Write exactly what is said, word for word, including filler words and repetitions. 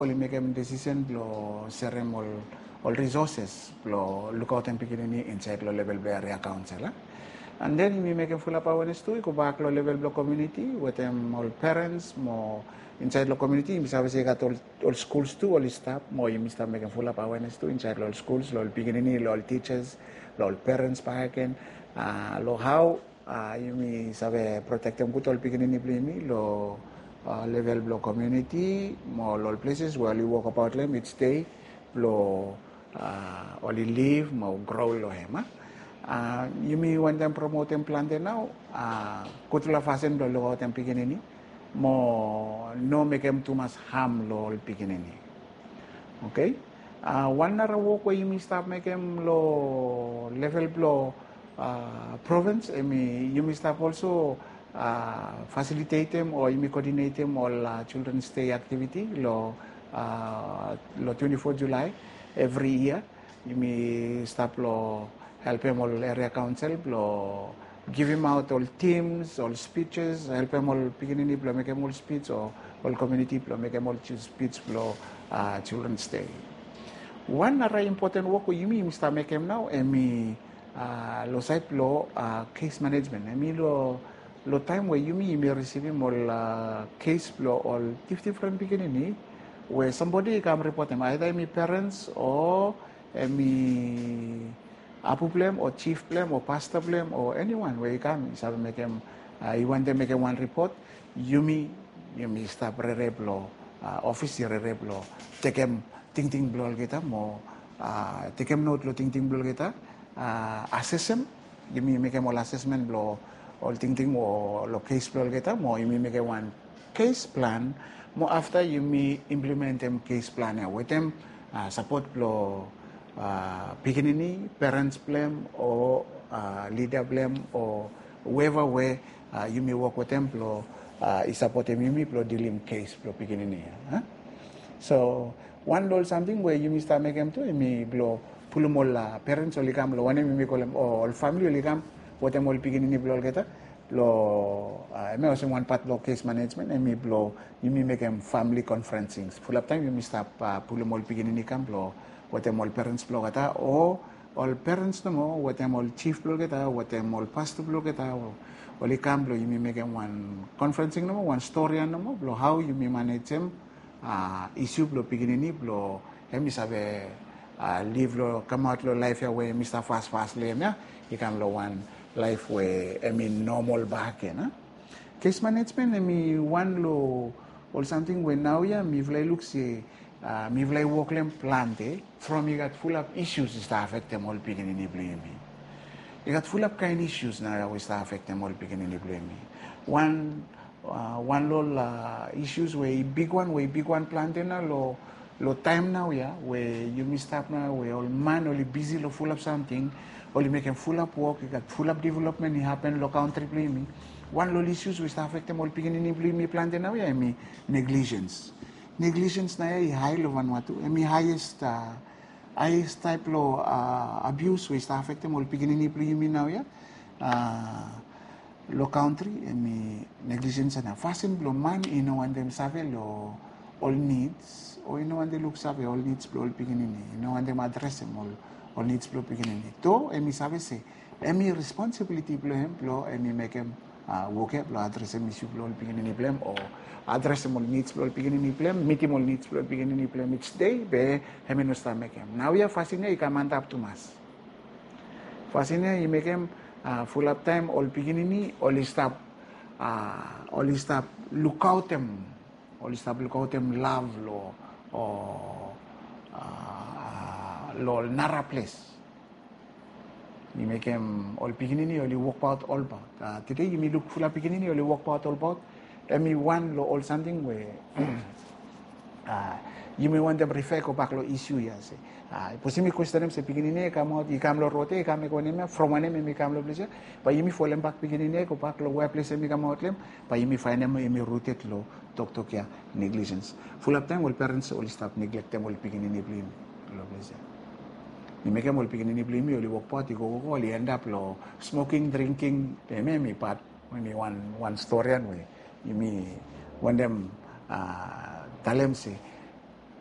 Oli make a decision blo serem all all resources blo look out and pikin inside lo level be area council. And then we make a full up awareness too. Go back lo level blo community with them all parents more inside the community. We have got all all schools too, all staff more. You start making full up awareness too inside all schools, all beginning, all teachers, all parents back again. Uh, lo how uh, you may have protect them good all beginning blame lo. Uh, level block community, more all places where you walk about them each day, blow uh, only live, more grow lo hema. Uh, you may want them promote them plant now, uh, kutula fasen do lo them pikinini, more no make them too much harm lo pikinini. Okay? Uh, one nara walk where you may start make them lo level blow uh, province, I mean, you may start also Uh, facilitate them or you may coordinate them all uh, children's day activity lo uh, lo twenty-fourth of July every year. You may stop lo help them all area council lo give him out all teams, all speeches, help them all beginning lo make them all speech or all community lo make them all speech lo uh, children's day. One very important work you may start make them now and me uh, lo site lo uh, case management. I mean lo lo time where you may receive all uh, case law all different beginning where somebody come report them either me parents or uh, me apu blame or chief blame or pastor blame or anyone where you come you make them uh, you want them make one report you me you me stop re law uh, office re law take them ting ting blow kita mo uh, take them note lo ting ting blow kita uh, assess them you me make them all assessment blow all ting ting mo lo case plan kita mo you may make a one case plan mo after you may implement them case plan ya with them uh, support lo uh, beginning parents blame or uh, leader blame or whoever way uh, you may work with them lo uh, is support them you may lo dealing case lo beginning ya huh? So one role something where you may start make them to you may blow pulumol parents or ligam lo one you may call them or family ligam what I'm all beginning blow kita blow I may also one part blow case management and me blow you may make them family conferencing full up time you may stop uh, pull them all beginning kam blow what I'm all parents blow kita or all parents no more what I'm all chief blow kita what I'm all pastor blow kita or kam blow you may make them one conferencing no more one story no more blow how you may manage them uh, issue blow beginning blow hem is have a uh, live lo come out lo life ya way Mister fast fast le ya you can lo one life where I mean normal back eh, na? Case management I mean one lo or something when now yeah me vlei look say uh, me vlei work lem plante from you got full of issues that affect them all beginning in blame me. You got full of kind issues now that will start affect them all beginning in blame me. One uh, one lo uh, issues where big one where big one plante na lo lo time now yeah where you miss stop now where all man only busy lo full of something only making full up work, you got full up development, it happen, local country play me. One little issues which affect them all beginning in play me plan now, yeah, me negligence. Negligence na yeah, high lo one watu. I mean highest uh, highest type lo uh, abuse which affect them all beginning in play me now, yeah. Uh, lo country, I mean negligence na fasten blow man, you know, and them save lo all needs, or you know, and they look save all needs blow all beginning, you know, and them address them all. All needs blow beginning. To emi sabe se emi responsibility blow him blow emi make him uh, work up blow address him issue blow beginning blame or address him all needs blow beginning blame meet him all needs blow beginning blame each day be him no start make him. Now we are fasting he come up to mass. Fasting he make him uh, full up time all beginning all stop uh, all stop look out him all stop look out him love lo or uh, lo nara place. You make him all beginning, only walk out all about. Uh, today you may look full of beginning, only walk out all about. I mean one lo all something where uh, you may want them refer ko back lo issue ya say. Ah, posimi question them say beginning e come out, you come lo rote, you come ko name from one me come lo place. But you may fall them back beginning e ko back lo where place me come out them. But you may find them you may rotate lo talk talk ya negligence. Full of time all parents all stop neglect them all beginning e blame lo place. You make them all beginning to blame you, you walk party, go go, you end up lo smoking, drinking, they may me part when me one one story and way. You may when them uh tell them say